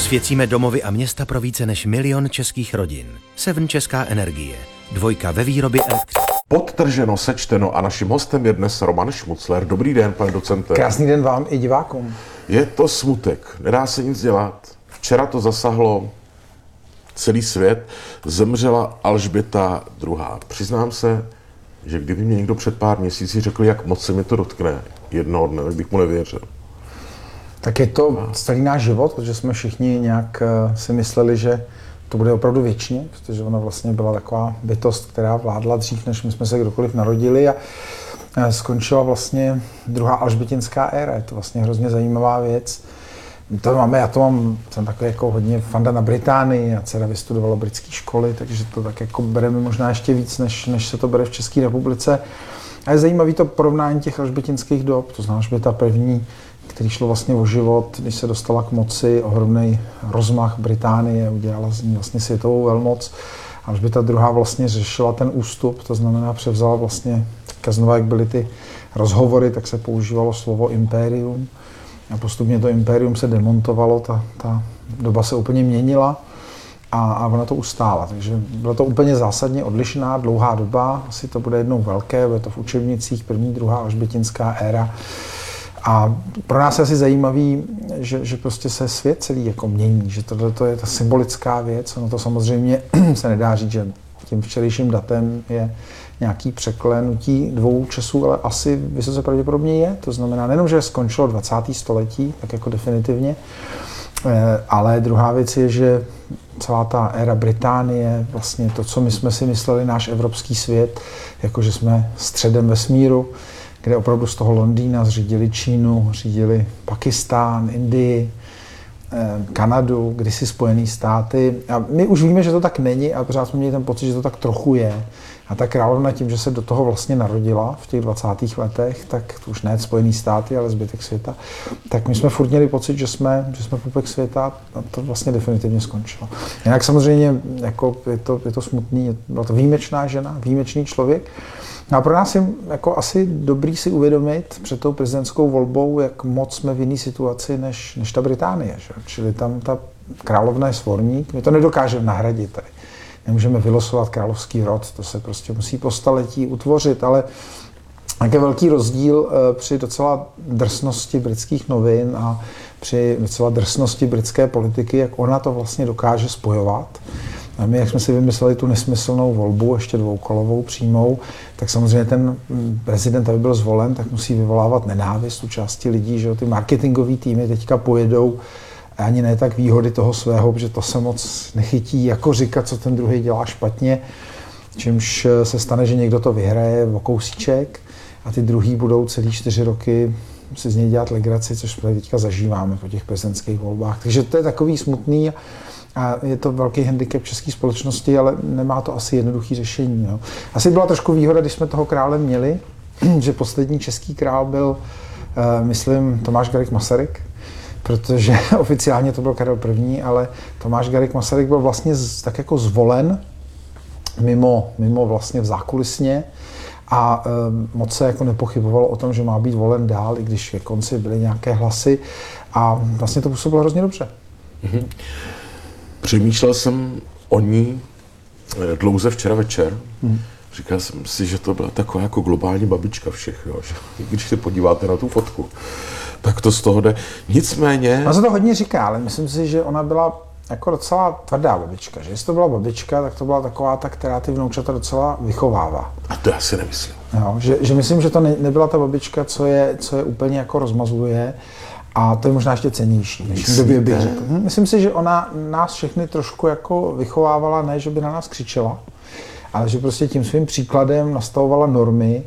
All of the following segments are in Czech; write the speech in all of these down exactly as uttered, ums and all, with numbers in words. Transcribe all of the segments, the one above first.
Osvěcíme domovy a města pro více než milion českých rodin. Seven Česká energie. Dvojka ve výrobě elektřiny. Podtrženo, sečteno a naším hostem je dnes Roman Šmucler. Dobrý den, pane docente. Krásný den vám i divákům. Je to smutek, nedá se nic dělat. Včera to zasahlo celý svět. Zemřela Alžběta druhá. Přiznám se, že kdyby mě někdo před pár měsíci řekl, jak moc se mi to dotkne jednoho dne, tak bych mu nevěřil. Tak je to celý náš život, protože jsme všichni nějak si mysleli, že to bude opravdu věčně, protože ona vlastně byla taková bytost, která vládla dřív, než my jsme se kdokoliv narodili a skončila vlastně druhá alžbětinská éra. Je to vlastně hrozně zajímavá věc. To máme, já to mám, jsem takový jako hodně fanda na Británii a dcera vystudovala britské školy, takže to tak jako bereme možná ještě víc, než, než se to bere v České republice. A je zajímavý to porovnání těch alžbětinských dob, to znamená, že ta první, který šlo vlastně o život, když se dostala k moci, ohromný rozmach Británie, udělala z ní vlastně světovou velmoc. Alžběta druhá vlastně řešila ten ústup, to znamená převzala vlastně, teďka znova, jak byly ty rozhovory, tak se používalo slovo impérium. A postupně to impérium se demontovalo, ta, ta doba se úplně měnila a, a ona to ustála. Takže byla to úplně zásadně odlišná, dlouhá doba, asi to bude jednou velké, bude to v učebnicích, první, druhá alžbětinská éra. A pro nás je asi zajímavý, že, že prostě se svět celý jako mění, že tohle to je ta symbolická věc. Ono to samozřejmě se nedá říct, že tím včerejším datem je nějaký překlenutí dvou časů, ale asi vysoce pravděpodobně je. To znamená nejenom, že skončilo dvacáté století, tak jako definitivně, ale druhá věc je, že celá ta éra Británie, vlastně to, co my jsme si mysleli, náš evropský svět, jako že jsme středem vesmíru, kde opravdu z toho Londýna zřídili Čínu, řídili Pakistán, Indii, Kanadu, kdysi Spojené státy. A my už víme, že to tak není a pořád jsme měli ten pocit, že to tak trochu je. A ta královna tím, že se do toho vlastně narodila v těch dvacátých letech, tak to už ne Spojené státy, ale zbytek světa, tak my jsme furt měli pocit, že jsme, že jsme pupek světa a to vlastně definitivně skončilo. Jinak samozřejmě jako je, to, je to smutný, byla to výjimečná žena, výjimečný člověk. A pro nás je jako asi dobrý si uvědomit před tou prezidentskou volbou, jak moc jsme v jiné situaci než, než ta Británie. Že? Čili tam ta královna je svorník, my to nedokážeme nahradit. Tady. Nemůžeme vylosovat královský rod, to se prostě musí po staletí utvořit, ale je velký rozdíl při docela drsnosti britských novin a při docela drsnosti britské politiky, jak ona to vlastně dokáže spojovat. A my, jak jsme si vymysleli tu nesmyslnou volbu, ještě dvoukolovou přímou, tak samozřejmě ten prezident, aby byl zvolen, tak musí vyvolávat nenávist u části lidí, že ty marketingové týmy teďka pojedou ani ne tak výhody toho svého, že to se moc nechytí, jako říkat, co ten druhý dělá špatně, čímž se stane, že někdo to vyhraje o kousíček a ty druhý budou celý čtyři roky si z něj dělat legraci, což teďka zažíváme po těch prezidentských volbách. Takže to je takový smutný a je to velký handicap české společnosti, ale nemá to asi jednoduché řešení. Jo. Asi byla trošku výhoda, když jsme toho krále měli, že poslední český král byl, myslím, Tomáš Garrigue Masaryk, protože oficiálně to byl Karel první, ale Tomáš Garrigue Masaryk byl vlastně z, tak jako zvolen mimo, mimo vlastně v zákulisně a e, moc se jako nepochybovalo o tom, že má být volen dál, i když ke konci byly nějaké hlasy a vlastně to působilo hrozně dobře. Mm-hmm. Přemýšlel jsem o ní dlouze včera večer. Mm. Říkal jsem si, že to byla taková jako globální babička všech, jo, že když se podíváte na tu fotku, tak to z toho jde. Nicméně... Ona se to hodně říká, ale myslím si, že ona byla jako docela tvrdá babička. Že jestli to byla babička, tak to byla taková ta, která ty vnoučata docela vychovává. A to já si nemyslím. Jo, že, že myslím, že to ne, nebyla ta babička, co je, co je úplně jako rozmazuje. A to je možná ještě cennější, než v době bych řekl. Myslím si, že ona nás všechny trošku jako vychovávala, ne, že by na nás křičela, ale že prostě tím svým příkladem nastavovala normy,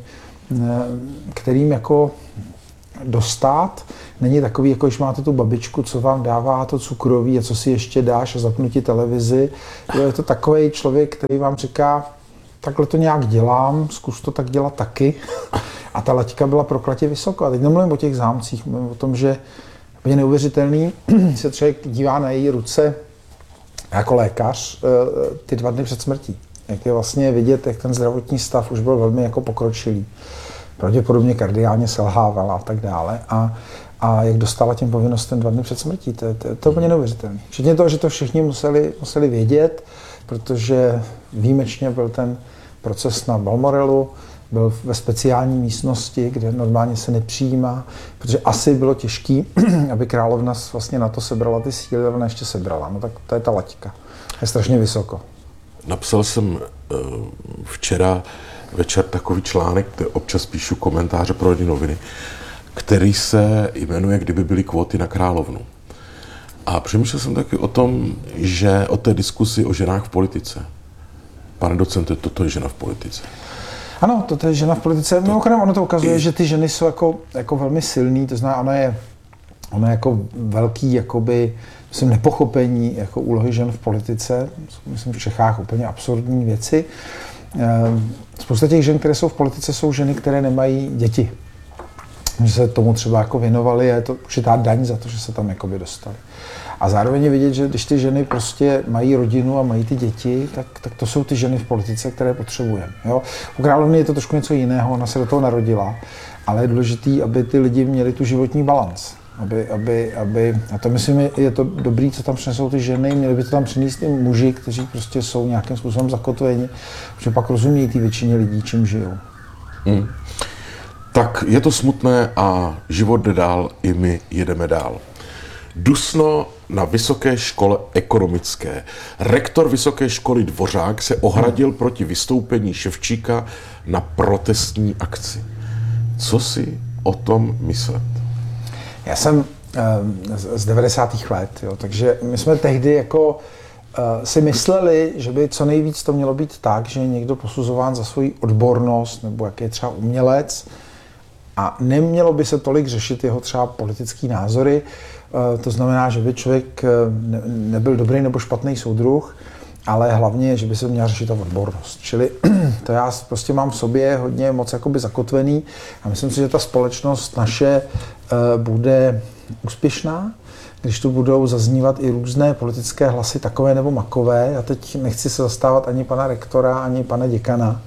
kterým jako dostat. Není takový, jako když máte tu babičku, co vám dává to cukroví a co si ještě dáš a zapnutí televizi. Je to takový člověk, který vám říká, takhle to nějak dělám, zkus to tak dělat taky. A ta laťka byla proklatě vysoko. A teď nemluvím o těch zámcích, mluvím o tom, že je neuvěřitelný, se člověk dívá na její ruce jako lékař ty dva dny před smrtí. Jak je vlastně vidět, jak ten zdravotní stav už byl velmi jako pokročilý. Pravděpodobně kardiálně selhávala a tak dále. A a jak dostala těm povinnostem dva dny před smrtí. To, to, to je úplně neuvěřitelné. Včetně toho, že to všichni museli, museli vědět, protože výjimečně byl ten proces na Balmorelu, byl ve speciální místnosti, kde normálně se nepřijímá, protože asi bylo těžké, aby královna vlastně na to sebrala ty síly, ale ona ještě sebrala. No tak to je ta laťka. Je strašně vysoko. Napsal jsem uh, včera večer takový článek, kde občas píšu komentáře pro jedny noviny, který se jmenuje Kdyby byly kvóty na královnu. A přemýšlel jsem taky o tom, že o té diskusi o ženách v politice. Pane docente, toto je žena v politice. Ano, to je žena v politice. Mimochodem, ono to ukazuje, I... že ty ženy jsou jako, jako velmi silný, to znamená, ona je, ona je jako velký, jakoby, myslím, nepochopení jako úlohy žen v politice. Myslím, v Čechách úplně absurdní věci. Spousta těch žen, které jsou v politice, jsou ženy, které nemají děti. Že se tomu třeba jako věnovali, je to určitá daň za to, že se tam jakoby dostali. A zároveň je vidět, že když ty ženy prostě mají rodinu a mají ty děti, tak, tak to jsou ty ženy v politice, které potřebujeme. Jo? U královny je to trošku něco jiného, ona se do toho narodila, ale je důležité, aby ty lidi měli tu životní balans. Aby, aby, aby, a to myslím, je to dobrý, co tam přinesou ty ženy, měli by to tam přinést i muži, kteří prostě jsou nějakým způsobem zakotveni, protože pak rozumějí ty většině lidí, čím žijou. Hmm. Tak je to smutné a život jde dál, i my jedeme dál. Dusno na Vysoké škole ekonomické. Rektor Vysoké školy Dvořák se ohradil proti vystoupení Ševčíka na protestní akci. Co si o tom myslet? Já jsem z devadesátých let, jo, takže my jsme tehdy jako si mysleli, že by co nejvíc to mělo být tak, že je někdo posuzován za svoji odbornost nebo jak je třeba umělec a nemělo by se tolik řešit jeho třeba politický názory. To znamená, že by člověk nebyl dobrý nebo špatný soudruh, ale hlavně, že by se měla řešit ta odbornost. Čili to já prostě mám v sobě hodně moc jakoby zakotvený a myslím si, že ta společnost naše bude úspěšná, když tu budou zaznívat i různé politické hlasy, takové nebo makové. Já teď nechci se zastávat ani pana rektora, ani pana děkana.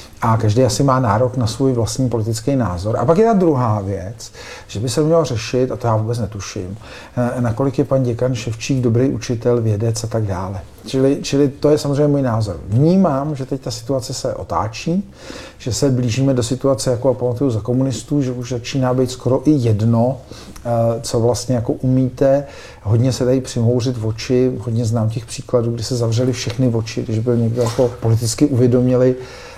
A každý asi má nárok na svůj vlastní politický názor. A pak je ta druhá věc, že by se mělo řešit, a to já vůbec netuším, nakolik je pan děkan Ševčík dobrý učitel, vědec a tak dále. Čili, čili to je samozřejmě můj názor. Vnímám, že teď ta situace se otáčí, že se blížíme do situace, jako pamatuju za komunistů, že už začíná být skoro i jedno, co vlastně jako umíte. Hodně se dají přimhouřit v oči, hodně znám těch příkladů, kdy se zavřeli všechny oči, když byl někdo jako politicky uvědomili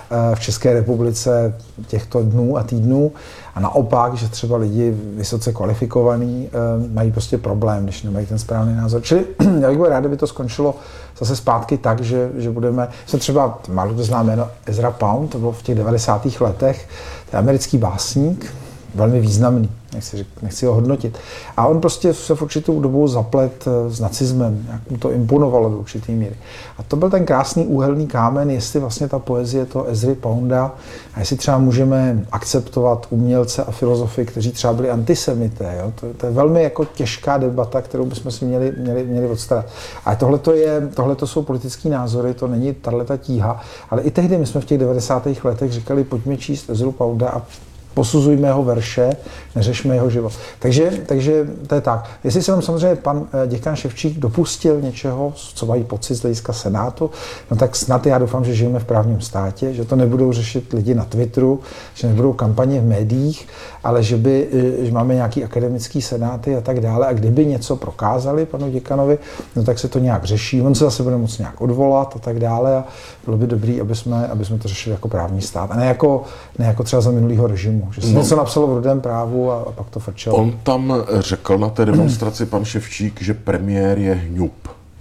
v České republice těchto dnů a týdnů. A naopak, že třeba lidi vysoce kvalifikovaní mají prostě problém, když nemají ten správný názor. Čili já bych byl rád, kdyby to skončilo zase zpátky tak, že, že budeme, jsem třeba, málo kdo zná jméno Ezra Pound, to bylo v těch devadesátých letech, to je americký básník, velmi významný, nechci, nechci ho hodnotit. A on prostě se v určitou dobu zaplet s nacismem, jak mu to imponovalo do určitý míry. A to byl ten krásný úhelný kámen, jestli vlastně ta poezie toho Ezry Pounda a jestli třeba můžeme akceptovat umělce a filozofy, kteří třeba byli antisemité. Jo? To, to je velmi jako těžká debata, kterou bychom si měli, měli, měli odstarat. A tohleto, je, tohleto jsou politické názory, to není tahleta tíha, ale i tehdy my jsme v těch devadesátých letech říkali, pojďme číst Ezru Pounda a posuzujme jeho verše, neřešme jeho život. Takže, takže to je tak. Jestli se nám samozřejmě pan děkan Ševčík dopustil něčeho, co mají pocit z hlediska Senátu, no tak snad já doufám, že žijeme v právním státě, že to nebudou řešit lidi na Twitteru, že nebudou kampaně v médiích, ale že, by, že máme nějaký akademický senáty a tak dále. A kdyby něco prokázali panu děkanovi, no tak se to nějak řeší. On se zase bude moct nějak odvolat a tak dále. A bylo by dobrý, aby jsme, aby jsme to řešili jako právní stát. A ne jako, ne jako třeba za minulýho režimu. Že se no. něco napsalo v Rudém právu a, a pak to frčelo. On tam řekl na té demonstraci pan Ševčík, že premiér je hňup.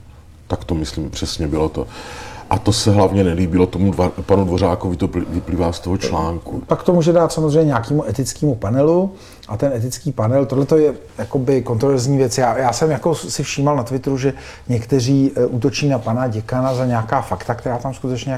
Tak to myslím přesně bylo to. A to se hlavně nelíbilo tomu dva, panu Dvořákovi, to vyplývá z toho článku. Pak to může dát samozřejmě nějakému etickému panelu a ten etický panel, tohle je jakoby kontroverzní věc. Já, já jsem jako si všímal na Twitteru, že někteří útočí na pana děkana za nějaká fakta, která tam skutečně